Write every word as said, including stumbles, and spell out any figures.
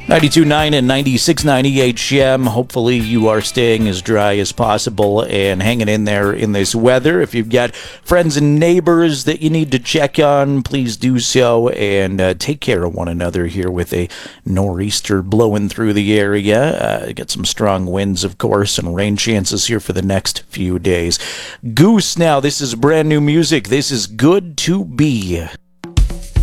ninety-two point nine and ninety-six point nine E H M. Hopefully you are staying as dry as possible and hanging in there in this weather. If you've got friends and neighbors that you need to check on, please do so, and uh, take care of one another here with a nor'easter blowing through the area. Uh, get some strong winds, of course, and rain chances here for the next few days. Goose now, this is brand new music. This is Good to Be.